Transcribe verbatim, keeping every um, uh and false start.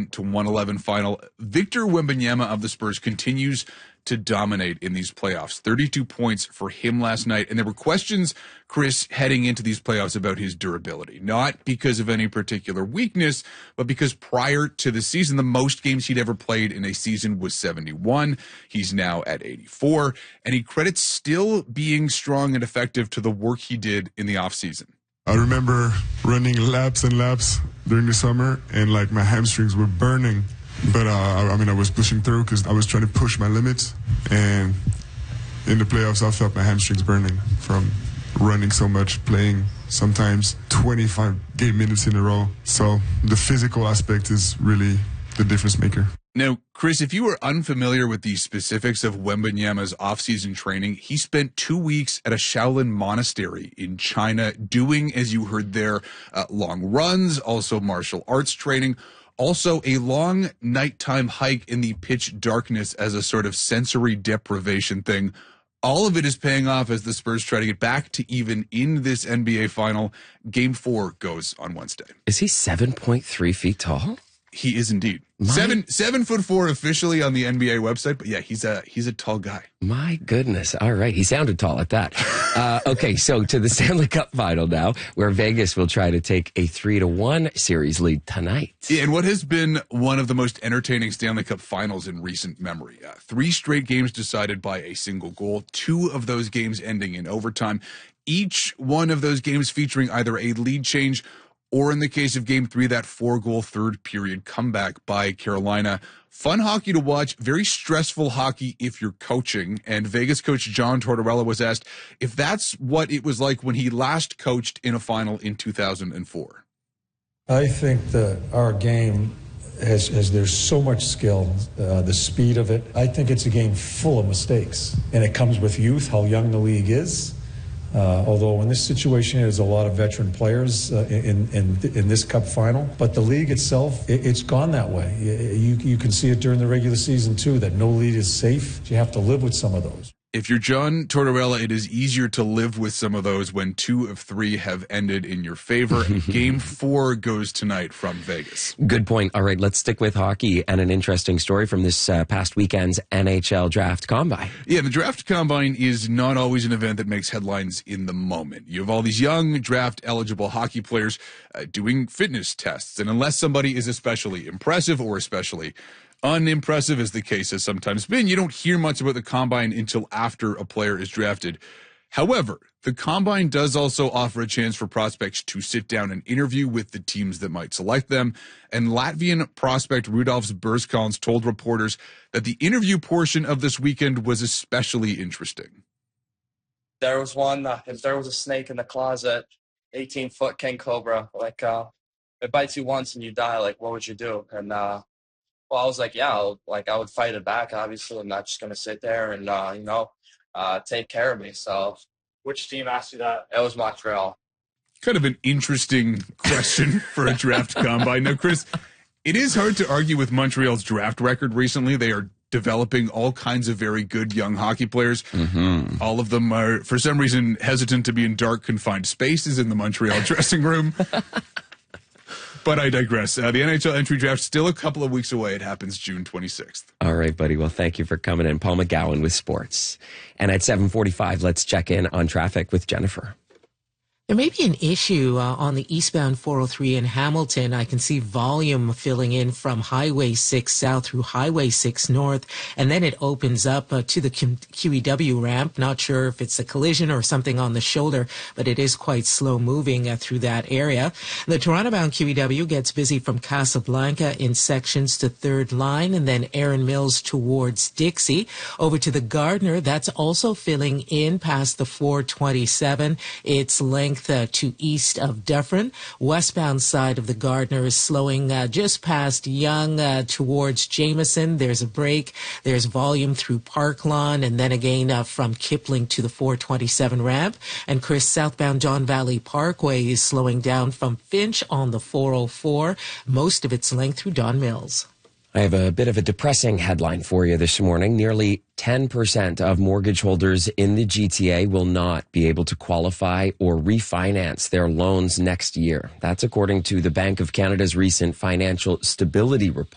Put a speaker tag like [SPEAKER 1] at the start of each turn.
[SPEAKER 1] one to one eleven final. Victor Wembanyama of the Spurs continues to dominate in these playoffs. thirty-two points for him last night. And there were questions, Chris, heading into these playoffs about his durability. Not because of any particular weakness, but because prior to the season, the most games he'd ever played in a season was seventy-one. He's now at eighty-four. And he credits still being strong and effective to the work he did in the offseason.
[SPEAKER 2] I remember running laps and laps during the summer, and like my hamstrings were burning. But, uh, I, I mean, I was pushing through because I was trying to push my limits. And in the playoffs, I felt my hamstrings burning from running so much, playing sometimes twenty-five game minutes in a row. So the physical aspect is really the difference maker.
[SPEAKER 1] Now, Chris, if you were unfamiliar with the specifics of Wembanyama's offseason training, he spent two weeks at a Shaolin monastery in China doing, as you heard there, uh, long runs, also martial arts training. Also, a long nighttime hike in the pitch darkness as a sort of sensory deprivation thing. All of it is paying off as the Spurs try to get back to even in this N B A final. Game four goes on Wednesday.
[SPEAKER 3] Is he seven point three feet tall?
[SPEAKER 1] He is indeed.
[SPEAKER 3] My,
[SPEAKER 1] seven seven foot four officially on the N B A website, but yeah, he's a he's a tall guy.
[SPEAKER 3] My goodness. All right. He sounded tall at that. Uh, okay, so to the Stanley Cup final now, where Vegas will try to take a three to one series lead tonight.
[SPEAKER 1] Yeah, and what has been one of the most entertaining Stanley Cup finals in recent memory. Uh, three straight games decided by a single goal, two of those games ending in overtime. Each one of those games featuring either a lead change or in the case of game three, that four-goal third-period comeback by Carolina. Fun hockey to watch, very stressful hockey if you're coaching. And Vegas coach John Tortorella was asked if that's what it was like when he last coached in a final in two thousand four.
[SPEAKER 4] I think that our game, has, has there's so much skill, uh, the speed of it. I think it's a game full of mistakes. And it comes with youth, how young the league is. Uh, although in this situation, there's a lot of veteran players uh, in, in in this Cup final. But the league itself, it, it's gone that way. You, you can see it during the regular season, too, that no lead is safe. You have to live with some of those.
[SPEAKER 1] If you're John Tortorella, it is easier to live with some of those when two of three have ended in your favor. Game four goes tonight from Vegas.
[SPEAKER 3] Good point. All right, let's stick with hockey and an interesting story from this uh, past weekend's N H L Draft Combine.
[SPEAKER 1] Yeah, the Draft Combine is not always an event that makes headlines in the moment. You have all these young draft-eligible hockey players uh, doing fitness tests, and unless somebody is especially impressive or especially unimpressive, as the case has sometimes been, you don't hear much about the Combine until after a player is drafted. However, the Combine does also offer a chance for prospects to sit down and interview with the teams that might select them. And Latvian prospect Rudolfs Burskalns told reporters that the interview portion of this weekend was especially interesting.
[SPEAKER 5] There was one, uh, if there was a snake in the closet, eighteen-foot king cobra, like, uh, it bites you once and you die, like, what would you do? And, uh, well, I was like, yeah, I'll, like, I would fight it back, obviously. I'm not just going to sit there and, uh, you know, uh, take care of me. So,
[SPEAKER 6] which team asked you that?
[SPEAKER 5] It was Montreal.
[SPEAKER 1] Kind of an interesting question for a draft combine. Now, Chris, it is hard to argue with Montreal's draft record recently. They are developing all kinds of very good young hockey players. Mm-hmm. All of them are, for some reason, hesitant to be in dark, confined spaces in the Montreal dressing room. But I digress. Uh, the N H L entry draft still a couple of weeks away. It happens June twenty-sixth.
[SPEAKER 3] All right, buddy. Well, thank you for coming in. Paul McGowan with sports. And at seven forty-five, let's check in on traffic with Jennifer.
[SPEAKER 7] There may be an issue uh, on the eastbound four oh three in Hamilton. I can see volume filling in from Highway six south through Highway six north, and then it opens up uh, to the Q E W ramp. Not sure if it's a collision or something on the shoulder, but it is quite slow moving uh, through that area. The Toronto-bound Q E W gets busy from Casablanca in sections to Third Line, and then Erin Mills towards Dixie. Over to the Gardner, that's also filling in past the four twenty-seven. It's length Uh, to east of Dufferin. Westbound side of the Gardner is slowing uh, just past Yonge uh, towards Jameson. There's a break. There's volume through Park Lawn, and then again uh, from Kipling to the four twenty-seven ramp. And Chris, southbound Don Valley Parkway is slowing down from Finch on the four oh four. Most of its length through Don Mills.
[SPEAKER 3] I have a bit of a depressing headline for you this morning. Nearly ten percent of mortgage holders in the G T A will not be able to qualify or refinance their loans next year. That's according to the Bank of Canada's recent financial stability report.